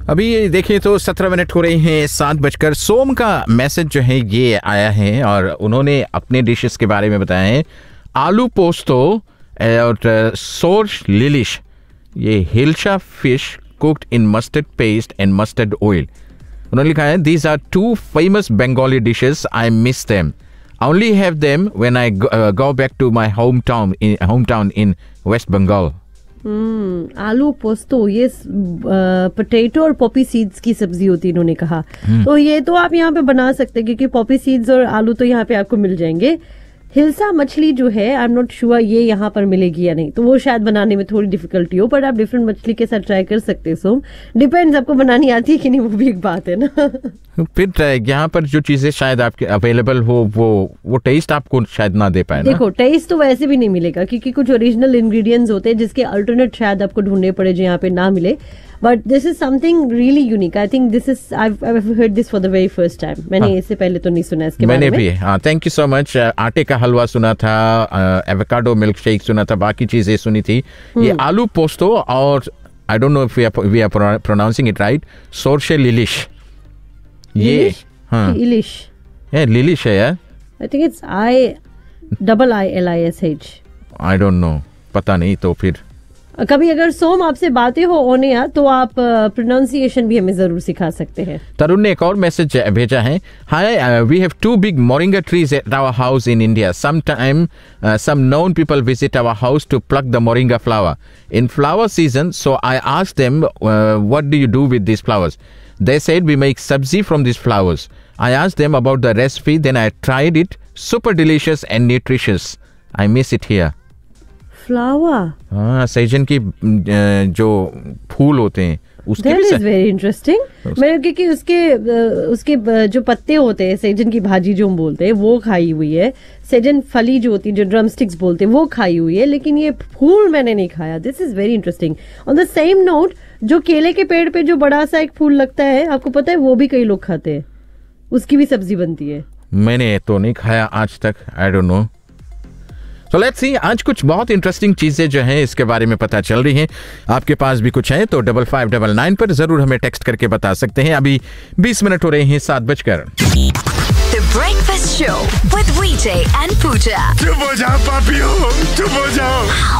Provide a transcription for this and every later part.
अभी देखिए तो 17 मिनट हो रहे हैं 7 बजकर। सोम का मैसेज जो है ये आया है और उन्होंने अपने डिशेस के बारे में बताया है। आलू पोस्तो और सोर्स लिलिश, ये हिल्शा fish cooked in mustard paste and mustard oil. उन्होंने लिखा है these are 2 famous Bengali dishes, I miss them, I only have them when I go back to my home town in waste Bengal. आलू पोस्तो, ये पोटैटो और Poppy seeds की सब्जी होती है इन्होंने कहा। तो ये तो आप यहाँ पे बना सकते हैं क्योंकि पॉपी सीड्स और आलू तो यहाँ पे आपको मिल जाएंगे। हिल्सा मछली जो है आई एम नॉट श्योर ये यहाँ पर मिलेगी या नहीं, तो वो शायद बनाने में थोड़ी डिफिकल्टी हो, पर आप डिफरेंट मछली के साथ ट्राई कर सकते हो। सो डिपेंड्स आपको बनानी आती है कि नहीं, वो भी एक बात है ना। फिर यहाँ पर जो चीजें शायद आपके अवेलेबल हो वो टेस्ट आपको शायद ना दे पाए ना। देखो टेस्ट तो वैसे भी नहीं मिलेगा क्योंकि कुछ ओरिजिनल इंग्रेडिएंट्स होते हैं जिसके अल्टरनेट शायद आपको ढूंढने पड़े जो यहाँ पे ना मिले। But this is something really unique. I think this is I have heard this for the very first time. मैंने इससे पहले तो नहीं सुना इसके बारे में। मैंने भी, हाँ, थैंक यू सो मच। आटे का हलवा सुना था, एवोकाडो मिल्क शेक सुना था, बाकी चीजें सुनी थी। ये आलू पोस्तो और I don't know if we are pronouncing it right, सोर्शे लिलिश। ये हाँ लिलिश है, लिलिश है यार। I think it's ILISH। I don't know, पता नहीं। तो फिर कभी अगर सोम आपसे बातें हो ओने तो आप प्रोनाउंसिएशन भी हमें जरूर सिखा सकते हैं। तरुण ने एक और मैसेज भेजा है। हाय, we have 2 big moringa trees at our house in India. Sometime some known people visit our house to pluck the moringa flower in flower season. So I asked them, what do you do with these flowers? They said we make sabzi from these flowers. I asked them about the recipe. Then I tried it. Super delicious and nutritious. I miss it here. Flower, हाँ, सैजन की जो फूल होते हैं उसके भी। That is very interesting. मैंने क्योंकि उसके जो पत्ते होते हैं, सैजन की भाजी जो हम बोलते हैं वो खाई हुई है, सैजन फली जो होती है जो ड्रम स्टिक्स बोलते हैं वो खाई हुई है, लेकिन ये फूल मैंने नहीं खाया। This is very interesting. On the same note, जो केले के पेड़ पे जो बड़ा सा एक फूल लगता है, आपको पता है वो भी कई लोग खाते हैं, उसकी भी सब्जी बनती है। मैंने तो नहीं खाया आज तक, आई डोंट नो। तो लेट्स सी, आज कुछ बहुत इंटरेस्टिंग चीजें जो हैं इसके बारे में पता चल रही हैं। आपके पास भी कुछ है तो 5599 पर जरूर हमें टेक्स्ट करके बता सकते हैं। अभी 20 मिनट हो रहे हैं 7 बजकर। The Breakfast Show with VJ and Pooja. चुप हो जाओ पापियों, चुप हो जाओ।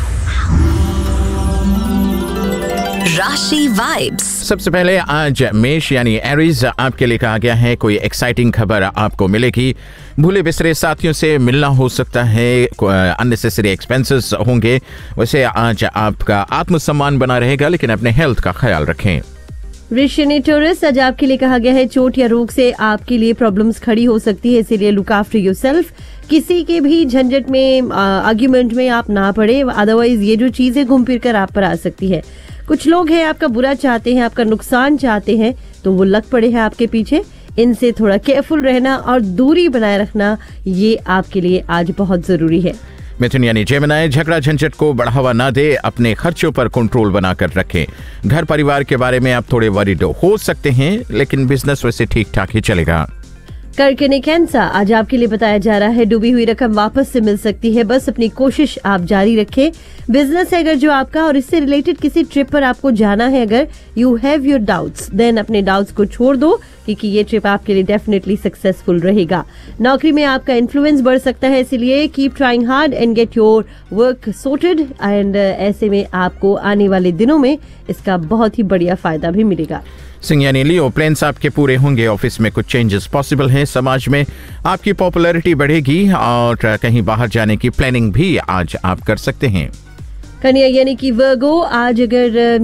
राशि वाइब्स। सबसे पहले आज मेष यानी एरीज, आपके लिए कहा गया है कोई एक्साइटिंग खबर आपको मिलेगी। भूले बिसरे साथियों से मिलना हो सकता है, अननेसेसरी एक्सपेंसेस होंगे। वैसे आज आपका आत्मसम्मान बना रहेगा, लेकिन अपने हेल्थ का ख्याल रखें। वृष यानी टॉरस, आज आपके लिए कहा गया है चोट या रोग से आपके लिए प्रॉब्लम्स खड़ी हो सकती है, इसीलिए लुक आफ्टर योरसेल्फ। किसी के भी झंझट में, आर्ग्यूमेंट में आप ना पड़े, अदरवाइज ये जो चीज है घूम फिर कर आप पर आ सकती है। कुछ लोग हैं आपका बुरा चाहते हैं, आपका नुकसान चाहते हैं, तो वो लग पड़े हैं आपके पीछे। इनसे थोड़ा केयरफुल रहना और दूरी बनाए रखना, ये आपके लिए आज बहुत जरूरी है। मिथुन यानी जेमिनी, झगड़ा झंझट को बढ़ावा ना दे, अपने खर्चों पर कंट्रोल बनाकर रखें। घर परिवार के बारे में आप थोड़े वरीड हो सकते हैं, लेकिन बिजनेस वैसे ठीक ठाक ही चलेगा। कर्क यानी कैंसर, आज आपके लिए बताया जा रहा है डूबी हुई रकम वापस से मिल सकती है, बस अपनी कोशिश आप जारी रखें। बिजनेस है अगर जो आपका और इससे रिलेटेड किसी ट्रिप पर आपको जाना है, अगर you have your doubts, then अपने डाउट्स को छोड़ दो क्योंकि ये ट्रिप आपके लिए डेफिनेटली सक्सेसफुल रहेगा। नौकरी में आपका इन्फ्लुएंस बढ़ सकता है, इसलिए keep trying hard and get your work sorted. And ऐसे में आपको आने वाले दिनों में इसका बहुत ही बढ़िया फायदा भी मिलेगा। सिंह यानी लियो, प्लान्स आपके पूरे होंगे, ऑफिस में कुछ चेंजेस पॉसिबल हैं, समाज में आपकी पॉपुलैरिटी बढ़ेगी और कहीं बाहर जाने की प्लानिंग भी आज आप कर सकते हैं। कन्या यानी कि वर्गो, आज अगर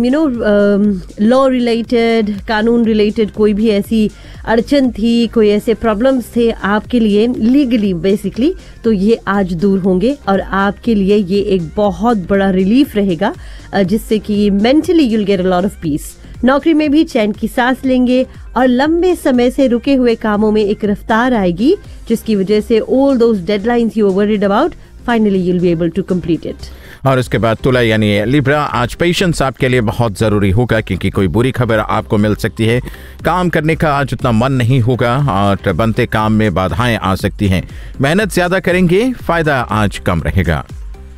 लॉ रिलेटेड, कानून रिलेटेड कोई भी ऐसी अड़चन थी, कोई ऐसे प्रॉब्लम्स थे आपके लिए लीगली बेसिकली, तो ये आज दूर होंगे और आपके लिए ये एक बहुत बड़ा रिलीफ रहेगा, जिससे कि mentally you'll get a lot of peace. नौकरी में भी चैन की सांस लेंगे और लंबे समय से रुके हुए कामों में एक रफ्तार आएगी, जिसकी वजह से all those deadlines you were worried about, finally you will be able to complete it. और उसके बाद तुला यानी लिब्रा, आज पेशेंस आपके लिए बहुत जरूरी होगा क्योंकि कोई बुरी खबर आपको मिल सकती है। काम करने का आज उतना मन नहीं होगा और बनते काम में बाधाएं आ सकती हैं। मेहनत ज्यादा करेंगे, फायदा आज कम रहेगा।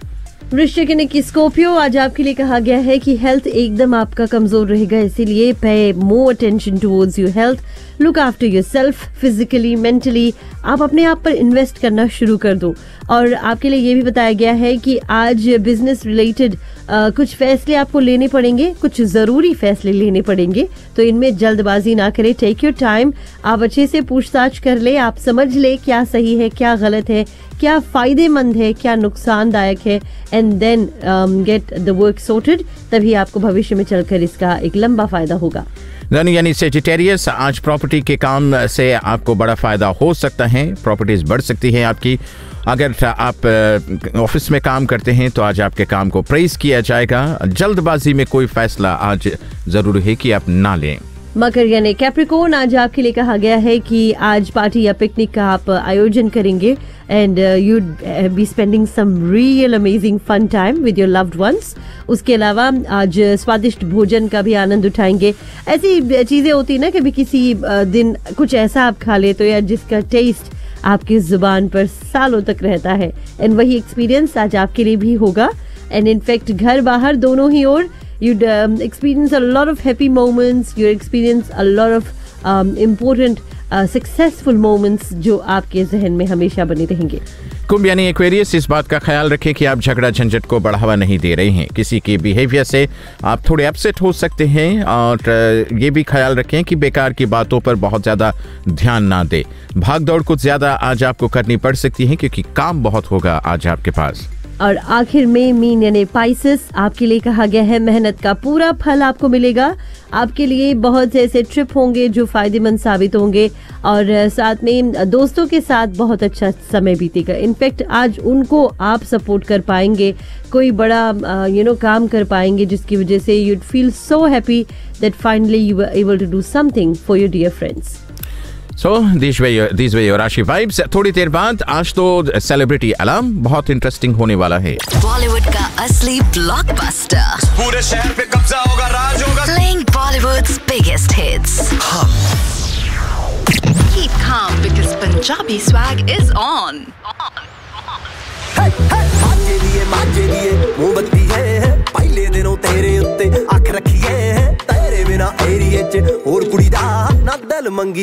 वृश्चिक यानी कि स्कॉर्पियो, आज आपके लिए कहा गया है कि हेल्थ एकदम आपका कमजोर रहेगा, इसीलिए पे more attention towards your health, look after yourself physically mentally, आप अपने आप पर इन्वेस्ट करना शुरू कर दो। और आपके लिए ये भी बताया गया है कि आज बिजनेस रिलेटेड कुछ फैसले आपको लेने पड़ेंगे, कुछ जरूरी फैसले लेने पड़ेंगे, तो इनमें जल्दबाजी ना करें, टेक योर टाइम, आप अच्छे से पूछताछ कर ले, आप समझ ले क्या सही है क्या गलत है, क्या फायदेमंद है क्या नुकसानदायक है, and then get the work sorted, तभी आपको भविष्य में चलकर इसका एक लंबा फायदा होगा। यानी सेजिटेरियस, आज प्रॉपर्टी के काम से आपको बड़ा फायदा हो सकता है, प्रॉपर्टीज बढ़ सकती है आपकी। अगर आप ऑफिस में काम करते हैं तो आज आपके काम को प्रेज किया जाएगा। जल्दबाजी में कोई फैसला आज जरूरी है कि आप ना लें। मकर यानी कैप्रिकॉर्न, आज आपके लिए कहा गया है कि आज पार्टी या पिकनिक का आप आयोजन करेंगे and you be spending some real amazing fun time with your loved ones. उसके अलावा आज स्वादिष्ट भोजन का भी आनंद उठाएंगे। ऐसी चीजें होती है ना, कभी किसी दिन कुछ ऐसा आप खा ले तो यार जिसका टेस्ट आपकी जुबान पर सालों तक रहता है, एंड वही एक्सपीरियंस आज आपके लिए भी होगा। एंड इनफैक्ट घर बाहर दोनों ही ओर you'd experience a lot of happy moments, you experience a lot of important successful moments जो आपके जहन में हमेशा बने रहेंगे। कुंभ यानी एक्वेरियस, इस बात का ख्याल रखें कि आप झगड़ा झंझट को बढ़ावा नहीं दे रहे हैं। किसी के बिहेवियर से आप थोड़े अपसेट हो सकते हैं, और ये भी ख्याल रखें कि बेकार की बातों पर बहुत ज़्यादा ध्यान ना दें। भाग दौड़ कुछ ज़्यादा आज आपको करनी पड़ सकती है क्योंकि काम बहुत होगा आज आपके पास। और आखिर में मीन यानी पाइसेस, आपके लिए कहा गया है मेहनत का पूरा फल आपको मिलेगा। आपके लिए बहुत से ऐसे ट्रिप होंगे जो फायदेमंद साबित होंगे, और साथ में दोस्तों के साथ बहुत अच्छा समय बीतेगा। इनफैक्ट आज उनको आप सपोर्ट कर पाएंगे, कोई बड़ा काम कर पाएंगे जिसकी वजह से you'd feel so happy that finally you were able to do something for your dear friends. So these were your राशि वाइब्स। थोड़ी देर बाद आज तो सेलिब्रिटी अलार्म बहुत इंटरेस्टिंग होने वाला है। बॉलीवुड का असली ब्लॉकबस्टर, पूरे शहर पे कब्जा होगा, राज होगा। Playing Bollywood's biggest hits. Keep calm because Punjabi swag is on. माजे दिए मोमबत्ती है, पहले दिनों तेरे उत्ते अख रखी है, तेरे बिना एरिए च होर कुड़ी दा ना दिल मंगी।